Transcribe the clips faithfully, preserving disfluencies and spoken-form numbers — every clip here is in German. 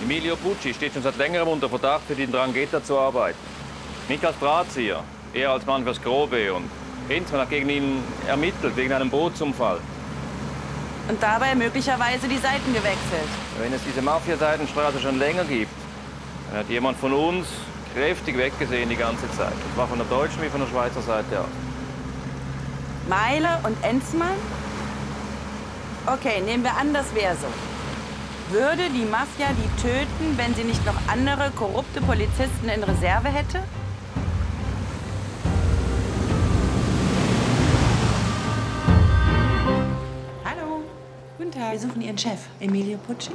Emilio Pucci steht schon seit längerem unter Verdacht, für die Ndrangheta zu arbeiten. Nicht als Drahtzieher, eher als Mann fürs Grobe. Und Enzmann hat gegen ihn ermittelt, wegen einem Bootsunfall. Und dabei möglicherweise die Seiten gewechselt. Wenn es diese Mafia-Seitenstraße schon länger gibt, dann hat jemand von uns kräftig weggesehen die ganze Zeit. Das war von der deutschen wie von der Schweizer Seite aus. Meile und Enzmann? Okay, nehmen wir an, das wäre so. Würde die Mafia die töten, wenn sie nicht noch andere korrupte Polizisten in Reserve hätte? Hallo. Guten Tag. Wir suchen Ihren Chef, Emilio Pucci.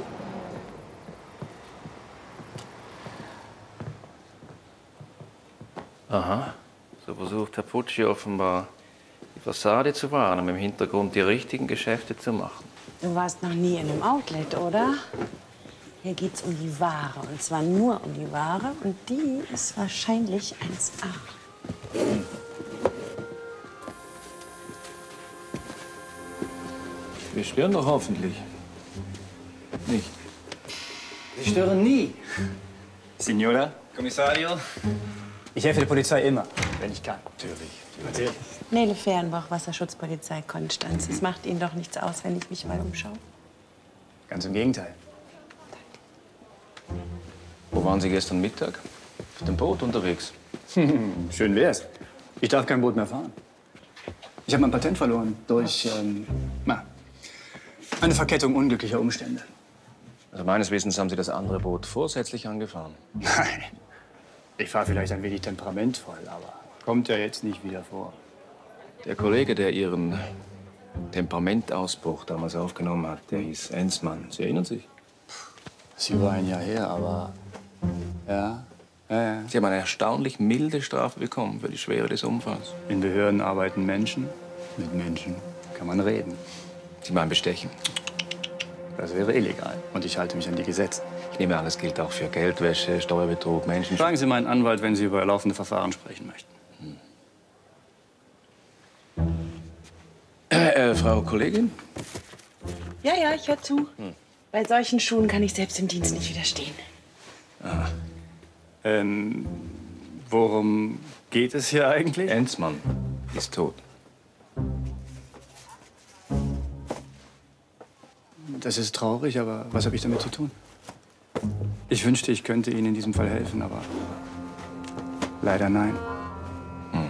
Aha. So versucht Herr Pucci offenbar, die Fassade zu wahren, um im Hintergrund die richtigen Geschäfte zu machen. Du warst noch nie in einem Outlet, oder? Hier geht's um die Ware. Und zwar nur um die Ware. Und die ist wahrscheinlich eins A. Wir stören doch hoffentlich nicht. Sie stören nie. Signora? Kommissario? Ich helfe der Polizei immer, wenn ich kann. Natürlich. Natürlich. Nele Fehrenbach, Wasserschutzpolizei Konstanz. Es macht Ihnen doch nichts aus, wenn ich mich mal umschaue. Ganz im Gegenteil. Wo waren Sie gestern Mittag? Auf dem Boot unterwegs? Schön wär's. Ich darf kein Boot mehr fahren. Ich habe mein Patent verloren durch ähm, na, eine Verkettung unglücklicher Umstände. Also meines Wissens haben Sie das andere Boot vorsätzlich angefahren. Nein. Ich fahre vielleicht ein wenig temperamentvoll, aber kommt ja jetzt nicht wieder vor. Der Kollege, der Ihren Temperamentausbruch damals aufgenommen hat, der hieß Enzmann. Sie erinnern sich? Das ist über ein Jahr her, aber ja, ja, ja. Sie haben eine erstaunlich milde Strafe bekommen für die Schwere des Unfalls. In Behörden arbeiten Menschen. Mit Menschen kann man reden. Sie meinen Bestechen? Das wäre illegal. Und ich halte mich an die Gesetze. Ich nehme an, das gilt auch für Geldwäsche, Steuerbetrug, Menschen... Fragen Sie meinen Anwalt, wenn Sie über laufende Verfahren sprechen möchten. Hm. Äh, äh, Frau Kollegin? Ja, ja, ich höre zu. Hm. Bei solchen Schuhen kann ich selbst im Dienst nicht widerstehen. Ah. Ähm, worum geht es hier eigentlich? Enzmann ist tot. Das ist traurig, aber was habe ich damit zu tun? Ich wünschte, ich könnte Ihnen in diesem Fall helfen, aber leider nein. Hm.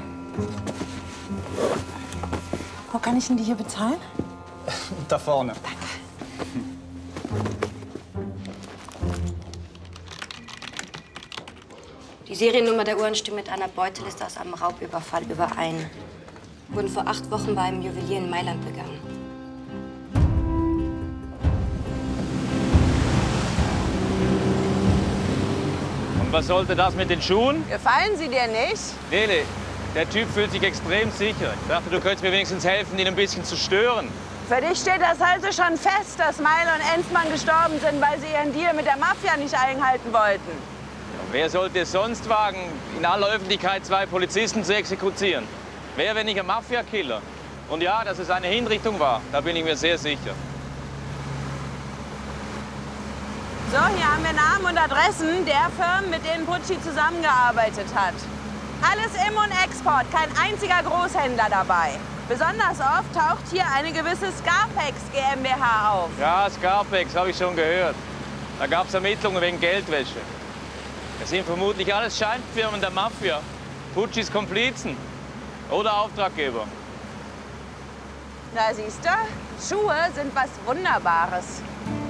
Wo kann ich denn die hier bezahlen? Da vorne. Danke. Die Seriennummer der Uhren stimmt mit einer Beuteliste aus einem Raubüberfall überein. Wurden vor acht Wochen bei einem Juwelier in Mailand begangen. Und was sollte das mit den Schuhen? Gefallen sie dir nicht? Nele, der Typ fühlt sich extrem sicher. Ich dachte, du könntest mir wenigstens helfen, ihn ein bisschen zu stören. Für dich steht das also schon fest, dass Meile und Enzmann gestorben sind, weil sie ihren Deal mit der Mafia nicht einhalten wollten. Ja, wer sollte es sonst wagen, in aller Öffentlichkeit zwei Polizisten zu exekutieren? Wer, wenn nicht ein Mafia-Killer? Und ja, dass es eine Hinrichtung war, da bin ich mir sehr sicher. So, hier haben wir Namen und Adressen der Firmen, mit denen Pucci zusammengearbeitet hat. Alles Im- und Export, kein einziger Großhändler dabei. Besonders oft taucht hier eine gewisse Scarpex GmbH auf. Ja, Scarpex, habe ich schon gehört. Da gab es Ermittlungen wegen Geldwäsche. Das sind vermutlich alles Scheinfirmen der Mafia. Puccis Komplizen oder Auftraggeber. Na, siehst du, Schuhe sind was Wunderbares.